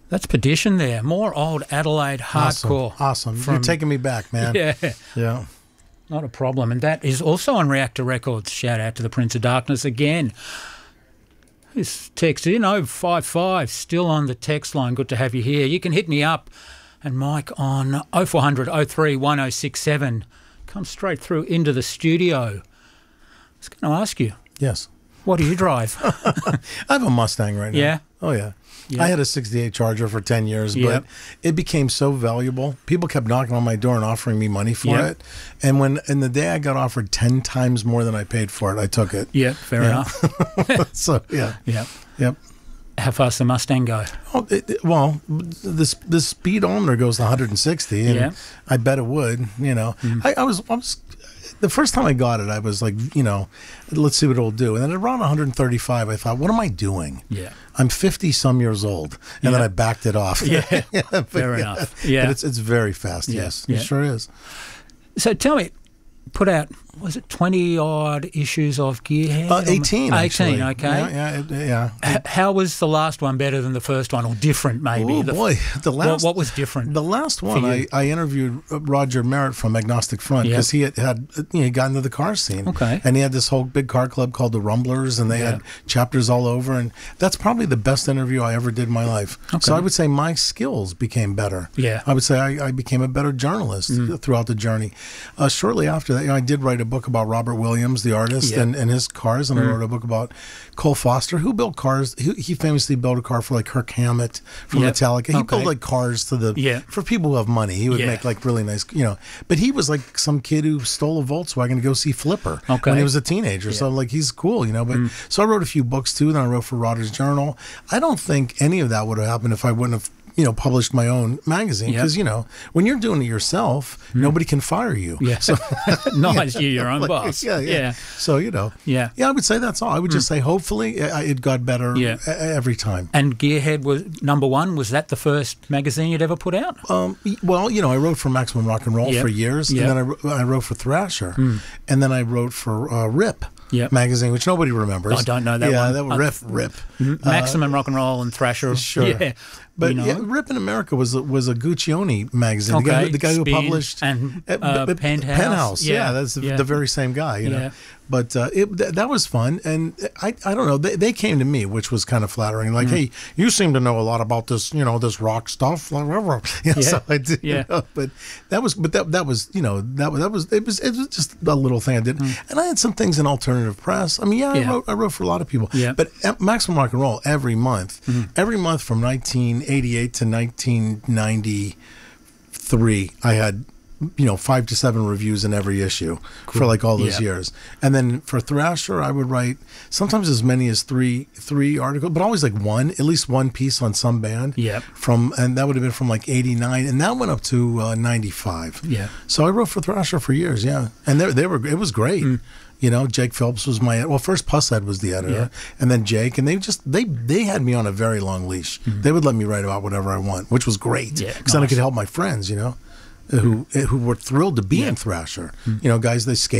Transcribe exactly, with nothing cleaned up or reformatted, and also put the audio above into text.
That's Perdition there. More old Adelaide hardcore. Awesome. awesome. From, You're taking me back, man. Yeah. Yeah. Not a problem. And that is also on Reactor Records. Shout out to the Prince of Darkness again. This text in oh five five, still on the text line. Good to have you here. You can hit me up and Mike on oh four hundred oh three one oh six seven. Come straight through into the studio. I was going to ask you. Yes. What do you drive? I have a Mustang right now. Yeah? Oh, yeah. Yeah. I had a sixty-eight Charger for ten years, Yep. but it became so valuable. People kept knocking on my door and offering me money for Yep. it. And when in the day I got offered ten times more than I paid for it, I took it. Yeah, fair Yeah. enough. So, yeah. Yeah. Yep. How fast the Mustang go? Oh, it, it- well, this the speedometer goes to one hundred sixty, and Yeah. I bet it would. You know, I, I was I was the first time I got it, I was like, you know, let's see what it'll do. And then around one hundred thirty-five, I thought, what am I doing? Yeah. I'm fifty some years old, and then Yeah. I backed it off. Yeah. but Fair yeah. enough. Yeah. But it's it's very fast. Yeah. Yes, Yeah. it sure is. So tell me, put out, was it twenty odd issues of Gearhead? Uh, eighteen. eighteen, actually. okay. Yeah, yeah, it- yeah. H- How was the last one better than the first one, or different maybe? Oh The- boy, the what, last what was different? The last one, you? I, I interviewed Roger Merritt from Agnostic Front Yep. because he had, had you know, he got into the car scene. Okay. And he had this whole big car club called the Rumblers, and they Yeah. had chapters all over. And that's probably the best interview I ever did in my life. Okay. So I would say my skills became better. Yeah. I would say I, I became a better journalist throughout the journey. Uh, shortly after that, you know, I did write a book about Robert Williams, the artist, Yeah. and, and his cars. And I wrote a book about Cole Foster, who built cars. He, he famously built a car for like Kirk Hammett from Yep. Metallica. He Okay. built like cars to the Yeah. for people who have money. He would Yeah. make like really nice, you know. But he was like some kid who stole a Volkswagen to go see Flipper Okay. when he was a teenager. So like he's cool, you know. But so I wrote a few books too. Then I wrote for Rodder's Journal. I don't think any of that would have happened if I wouldn't have, you know, published my own magazine. Yep. Because you know, when you're doing it yourself, nobody can fire you. Yeah. So Nice, you're your own like, boss. Yeah, yeah, Yeah. So you know, Yeah. yeah. I would say that's all. I would just say hopefully uh, it got better Yeah. e- every time. And Gearhead was number one. Was that the first magazine you'd ever put out? Um, y- well, you know, I wrote for Maximum Rock and Roll Yep. for years, Yep. and then I, wr- I wrote for Thrasher, and then I wrote for uh, Rip Yep. magazine, which nobody remembers. I don't know that yeah, one. that was I- Rip, Rip. M- Maximum Rock and Roll and Thrasher. Sure. Yeah. But You know? yeah, Rip in America was a, was a Guccione magazine. The guy, Okay, the guy who Spin published and, uh, uh, b- b- Penthouse. Penthouse. Yeah, Yeah, that's the, yeah. the very same guy. You know. Yeah. But uh, it, th- that was fun, and I, I don't know. They, they came to me, which was kind of flattering. Like, hey, you seem to know a lot about this, you know, this rock stuff. You know, Yeah. So I did. Yeah. You know, but that was, but that that was, you know, that was that was it was it was just a little thing I did, and I had some things in alternative press. I mean, yeah, Yeah. I wrote I wrote for a lot of people. Yeah. But at Maximum Rock and Roll every month, every month from nineteen eighty-eight to nineteen ninety-three, I had, you know, five to seven reviews in every issue for like all those Yeah. years. And then for Thrasher, I would write sometimes as many as three three articles, but always like one, at least one piece on some band. Yep. From and that would have been from like eighty-nine, and that went up to uh, ninety-five. Yeah. So I wrote for Thrasher for years, yeah, and they they were it was great. You know, Jake Phelps was my well. First, Pushead was the editor, Yeah. and then Jake, and they just they they had me on a very long leash. They would let me write about whatever I want, which was great Yeah, because then I nice. could help my friends. You know, who who were thrilled to be in Thrasher. You know, guys they skate.